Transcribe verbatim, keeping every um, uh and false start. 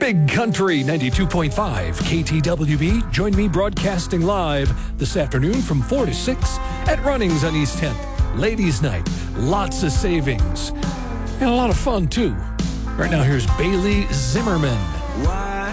Big Country ninety-two point five K T W B. Join me broadcasting live this afternoon from four to six at Runnings on East tenth. Ladies' Night, lots of savings, and a lot of fun, too. Right now, here's Bailey Zimmerman. Why